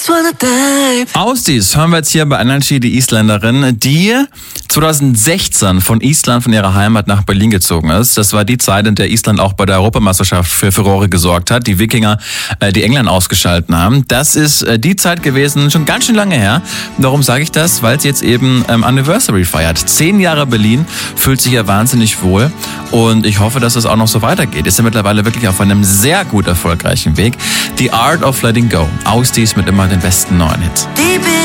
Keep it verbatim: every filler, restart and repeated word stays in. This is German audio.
Ausdies hören wir jetzt hier bei Ananchi, die Isländerin, die zwanzig sechzehn von Island, von ihrer Heimat nach Berlin gezogen ist. Das war die Zeit, in der Island auch bei der Europameisterschaft für Furore gesorgt hat. Die Wikinger, äh, die England ausgeschalten haben. Das ist äh, die Zeit gewesen, schon ganz schön lange her. Warum sage ich das? Weil sie jetzt eben ähm, Anniversary feiert. Zehn Jahre Berlin, fühlt sich ja wahnsinnig wohl. Und ich hoffe, dass es auch noch so weitergeht. Ist ja mittlerweile wirklich auf einem sehr gut erfolgreichen Weg. The Art of Letting Go. Ausdies mit immer den besten neuen Hits.